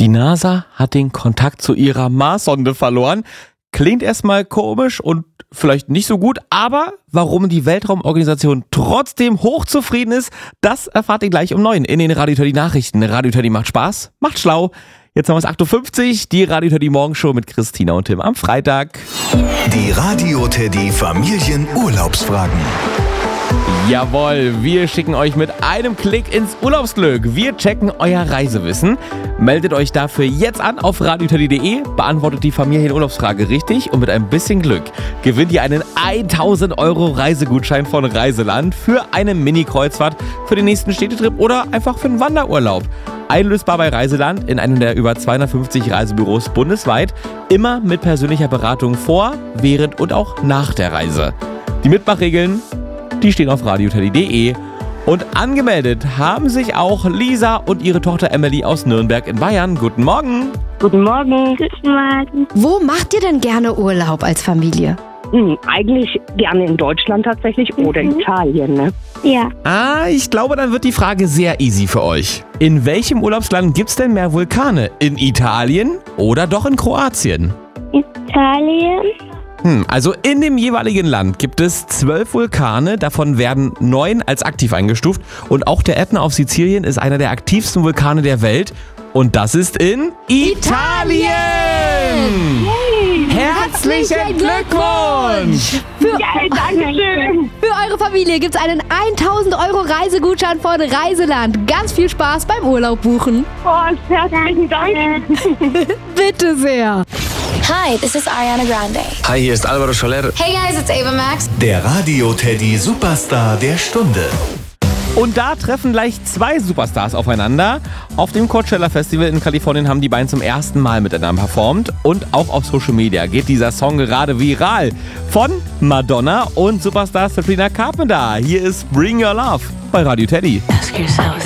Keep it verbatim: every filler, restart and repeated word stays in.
Die NASA hat den Kontakt zu ihrer Marssonde verloren. Klingt erstmal komisch und vielleicht nicht so gut, aber warum die Weltraumorganisation trotzdem hochzufrieden ist, das erfahrt ihr gleich um neun in den Radio Teddy Nachrichten. Radio Teddy macht Spaß, macht schlau. Jetzt haben wir es acht Uhr fünfzig, die Radio Teddy Morgenshow mit Christina und Tim am Freitag. Die Radio Teddy Familienurlaubsfragen. Jawohl, wir schicken euch mit einem Klick ins Urlaubsglück. Wir checken euer Reisewissen. Meldet euch dafür jetzt an auf radio teddy punkt de, beantwortet die Familienurlaubsfrage richtig und mit ein bisschen Glück gewinnt ihr einen tausend Euro Reisegutschein von Reiseland für eine Mini-Kreuzfahrt für den nächsten Städtetrip oder einfach für einen Wanderurlaub. Einlösbar bei Reiseland in einem der über zweihundertfünfzig Reisebüros bundesweit, immer mit persönlicher Beratung vor, während und auch nach der Reise. Die Mitmachregeln, die stehen auf radio teddy punkt de. Und angemeldet haben sich auch Lisa und ihre Tochter Emily aus Nürnberg in Bayern. Guten Morgen. Guten Morgen. Guten Morgen. Wo macht ihr denn gerne Urlaub als Familie? Hm, eigentlich gerne in Deutschland tatsächlich oder Mhm. Italien, ne? Ja. Ah, ich glaube, dann wird die Frage sehr easy für euch. In welchem Urlaubsland gibt's denn mehr Vulkane? In Italien oder doch in Kroatien? Italien. Hm, also in dem jeweiligen Land gibt es zwölf Vulkane, davon werden neun als aktiv eingestuft und auch der Ätna auf Sizilien ist einer der aktivsten Vulkane der Welt und das ist in Italien! Herzlichen Glückwunsch! Für, Ja, danke schön. für eure Familie gibt's einen tausend Euro Reisegutschein von Reiseland. Ganz viel Spaß beim Urlaub buchen. Oh, herzlichen Dank. Bitte sehr. Hi, this is Ariana Grande. Hi, hier ist Alvaro Soler. Hey guys, it's Ava Max. Der Radio Teddy Superstar der Stunde. Und da treffen gleich zwei Superstars aufeinander. Auf dem Coachella Festival in Kalifornien haben die beiden zum ersten Mal miteinander performt. Und auch auf Social Media geht dieser Song gerade viral. Von Madonna und Superstar Sabrina Carpenter. Hier ist Bring Your Love bei Radio Teddy. Ask yourself.